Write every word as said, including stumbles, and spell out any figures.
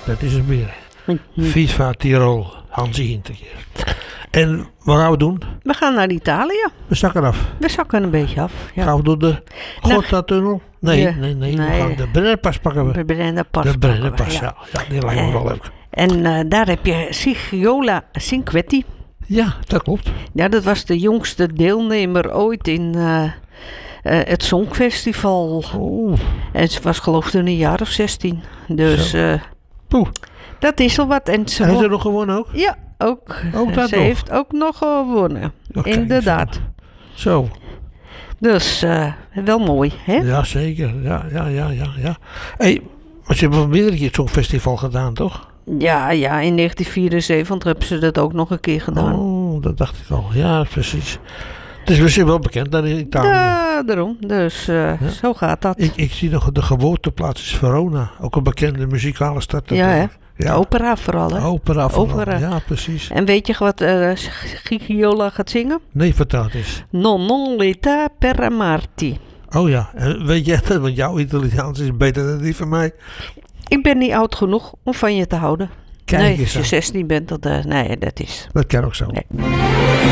dat is het meer. Mhm. FIFA Tirol, Hansi Hinterkeer. En wat gaan we doen? We gaan naar Italië. We zakken af. We zakken een beetje af. Ja. Gaan we door de Gotha-tunnel? Nee, Ja. nee, nee, Nee. We gaan de Brennerpas pakken we. De Brennerpas. De pakken we, Brennerpas, ja. ja. ja. Die lijkt me wel leuk. En uh, daar heb je Scigliola Cinquetti. Ja, dat klopt. Ja, dat was de jongste deelnemer ooit in uh, uh, het Songfestival. Oh, En ze was geloof ik toen een jaar of zestien. Dus uh, poeh. dat is al wat. En ze Heeft won- ze nog gewonnen ook? Ja, ook. Ook dat ze nog? heeft ook nog gewonnen. Oh, kijk, Inderdaad. Zo. Dus uh, wel mooi, hè? Ja, zeker. Ja, ja, ja, ja. ja. Hey, maar ze hebben wel meerdere keer het Songfestival gedaan, toch? Ja, ja, in negentien vierenzeventig hebben ze dat ook nog een keer gedaan. Oh, dat dacht ik al. Ja, precies. Het is misschien wel bekend daar in Italië. Ja, daarom. Dus uh, Ja. zo gaat dat. Ik, ik zie nog de geboorteplaats is Verona. Ook een bekende muzikale stad. Ja, hè? Ja. Opera vooral, hè? Opera vooral. Opera. Ja, precies. En weet je wat uh, Scigliola gaat zingen? Nee, vertel het eens. Non non l'età per amarti. Oh ja, en weet jij dat? Want jouw Italiaans is beter dan die van mij. Ik ben niet oud genoeg om van je te houden. Kijk nee, eens als je aan. zestien bent, dat, uh, nee, dat is... Dat kan ook zo. Nee.